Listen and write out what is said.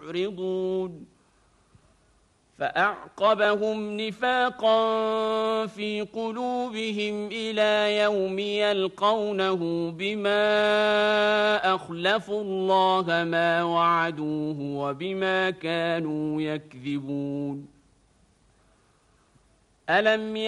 معرضون فأعقبهم نفاقا في قلوبهم إلى يوم يلقونه بما أخلفوا الله ما وعدوه وبما كانوا يكذبون. ألم